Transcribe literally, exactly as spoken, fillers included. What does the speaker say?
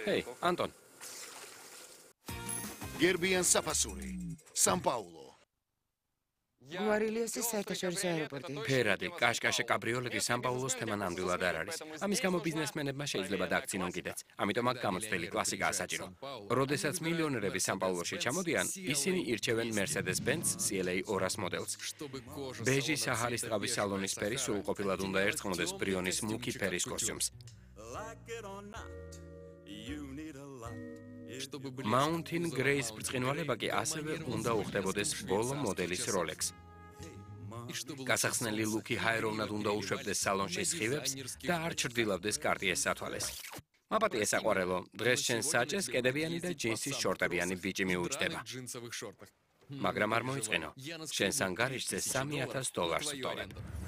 Hey, Anton. გერბიან საფასური. სან-პაულო. გუარილიოსის საერთაშორისო აეროპორტი. ფერადი, კაშკაშა კაბრიოლეტი სან-პაულოს თემა ნამდვილად არ არის. ამის გამო ბიზნესმენებმა შეიძლება დააქცინონ კიდეც. ამიტომ აქ გამოცდილი კლასიკაა საჭირო. როდესაც მილიონერები სან-პაულოში ჩამოდიან, ისინი ირჩევენ Mercedes-Benz C L A ორას მოდელს. ბეჟი საჰარის ტყავის სალონის ფერი სრულყოფილად უნდა ერწყმოდეს ბრიონის მუქი ფერის კოსტიუმს. Mountain Grace ბრწყინვალება კი ასევე უნდა უხდებოდეს ბოლო მოდელის Rolex. გასახსნელი ლუკი ჰაეროვნად უნდა უშვებდეს სალონში სხივებს და არ ჩრდილავდეს კარტიეს სათვალეს. მაპატიე საყვარელო, დღეს შენს საჭეს კედებიანი და ჯინსის შორტებიანი ბიჭი მიუჯდება. მაგრამ არ მოიწყინო. შენს ანგარიშზე სამი ათას დოლარს ვტოვებ.